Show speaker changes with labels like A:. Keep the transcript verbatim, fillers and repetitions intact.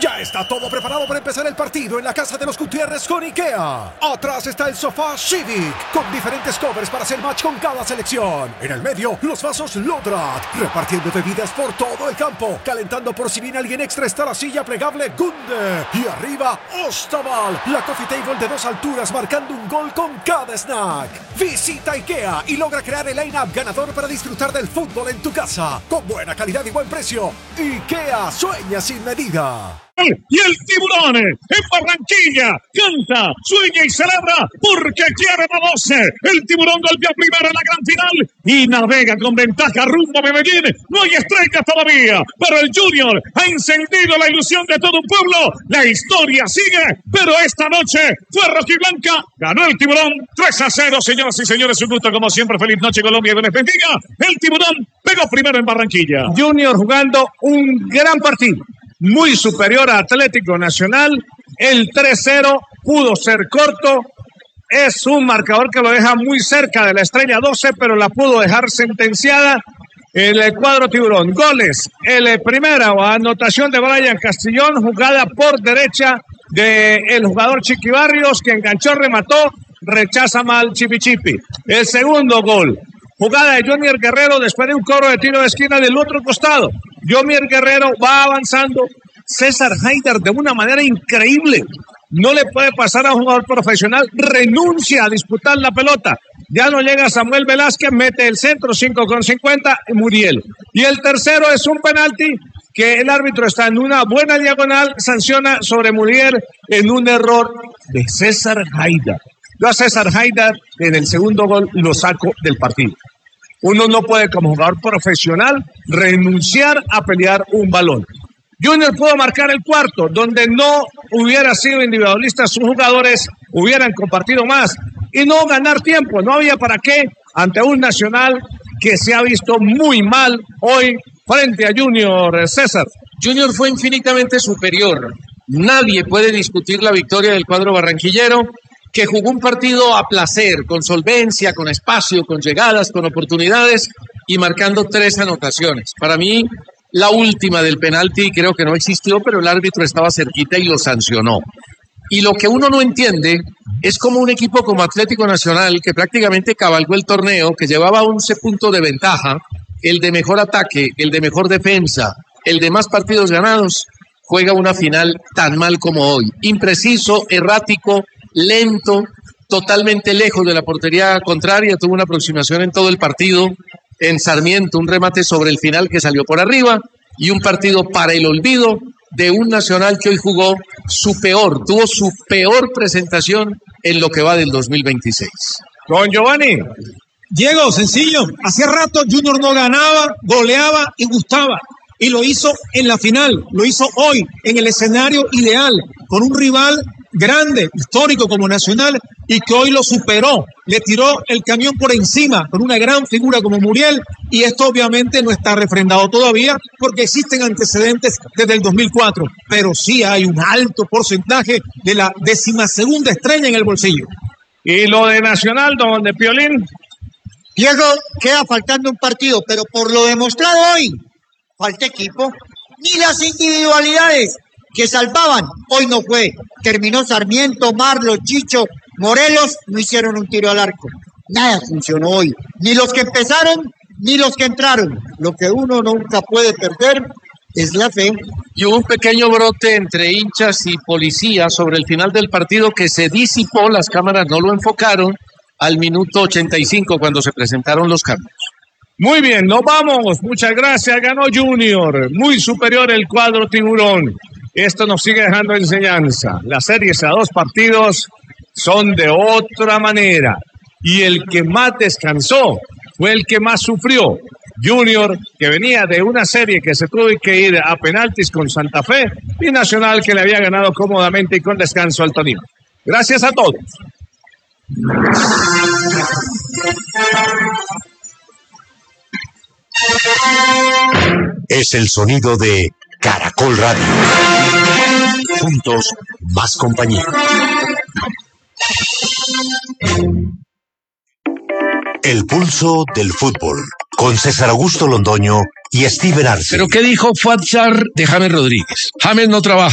A: Ya está todo preparado para empezar el partido en la casa de los Gutiérrez con IKEA. Atrás está el sofá Civic, con diferentes covers para hacer match con cada selección. En el medio, los vasos Lodrat, repartiendo bebidas por todo el campo. Calentando por si viene alguien extra está la silla plegable Gunde. Y arriba, Ostaval, la coffee table de dos alturas marcando un gol con cada snack. Visita IKEA y logra crear el line-up ganador para disfrutar del fútbol en tu casa. Con buena calidad y buen precio. IKEA, sueña sin medida.
B: Y el tiburón en Barranquilla canta, sueña y celebra porque quiere la doce. El tiburón golpea primero en la gran final y navega con ventaja rumbo a Medellín. No hay estrellas todavía, pero el Junior ha encendido la ilusión de todo un pueblo. La historia sigue, pero esta noche fue rojiblanca. Ganó el tiburón tres a cero, señoras y señores. Un gusto como siempre. Feliz noche, Colombia. Que les bendiga. El tiburón pegó primero en Barranquilla.
C: Junior jugando un gran partido, muy superior a Atlético Nacional. El tres cero pudo ser corto. Es un marcador que lo deja muy cerca de la estrella doce, pero la pudo dejar sentenciada el cuadro tiburón. Goles: el primera anotación de Brian Castillón, jugada por derecha del jugador Chiqui Barrios, que enganchó, remató, rechaza mal Chipi Chipi. El segundo gol, jugada de Jomier Guerrero después de un cobro de tiro de esquina del otro costado. Jomier Guerrero va avanzando. César Haidar de una manera increíble. No le puede pasar a un jugador profesional. Renuncia a disputar la pelota. Ya no llega Samuel Velázquez, mete el centro, cinco con cincuenta, Muriel. Y el tercero es un penalti que el árbitro está en una buena diagonal, sanciona sobre Muriel en un error de César Haidar. Yo a César Haidar en el segundo gol lo saco del partido. Uno no puede, como jugador profesional, renunciar a pelear un balón. Junior pudo marcar el cuarto, donde no hubiera sido individualista, sus jugadores hubieran compartido más y no ganar tiempo. No había para qué ante un Nacional que se ha visto muy mal hoy frente a Junior. César.
D: Junior fue infinitamente superior. Nadie puede discutir la victoria del cuadro barranquillero, que jugó un partido a placer, con solvencia, con espacio, con llegadas, con oportunidades y marcando tres anotaciones. Para mí, la última del penalti creo que no existió, pero el árbitro estaba cerquita y lo sancionó. Y lo que uno no entiende es como un equipo como Atlético Nacional, que prácticamente cabalgó el torneo, que llevaba once puntos de ventaja, el de mejor ataque, el de mejor defensa, el de más partidos ganados, juega una final tan mal como hoy. Impreciso, errático, lento, totalmente lejos de la portería contraria, tuvo una aproximación en todo el partido. En Sarmiento, un remate sobre el final que salió por arriba y un partido para el olvido de un Nacional que hoy jugó su peor, tuvo su peor presentación en lo que va del dos mil veintiséis.
C: Con Giovanni.
E: Diego, sencillo, hacía rato Junior no ganaba, goleaba y gustaba. Y lo hizo en la final, lo hizo hoy, en el escenario ideal, con un rival grande, histórico como Nacional, y que hoy lo superó, le tiró el camión por encima con una gran figura como Muriel, y esto obviamente no está refrendado todavía porque existen antecedentes desde el dos mil cuatro, pero sí hay un alto porcentaje de la decimasegunda estrella en el bolsillo.
C: Y lo de Nacional, donde Piolín.
F: Diego, queda faltando un partido, pero por lo demostrado hoy, falta equipo, ni las individualidades que salvaban, hoy no fue. Terminó Sarmiento, Marlo, Chicho, Morelos, no hicieron un tiro al arco. Nada funcionó hoy. Ni los que empezaron, ni los que entraron. Lo que uno nunca puede perder es la fe.
D: Y hubo un pequeño brote entre hinchas y policías sobre el final del partido que se disipó, las cámaras no lo enfocaron, al minuto ochenta y cinco cuando se presentaron los cambios.
C: Muy bien, nos vamos. Muchas gracias. Ganó Junior. Muy superior el cuadro tiburón. Esto nos sigue dejando enseñanza. Las series a dos partidos son de otra manera. Y el que más descansó fue el que más sufrió. Junior, que venía de una serie que se tuvo que ir a penaltis con Santa Fe, y Nacional, que le había ganado cómodamente y con descanso al Tolima. Gracias a todos.
G: Es el sonido de Caracol Radio. Juntos, más compañía. El pulso del fútbol, con César Augusto Londoño y Steven Arce.
H: ¿Pero qué dijo Futsal de James Rodríguez? James no trabaja.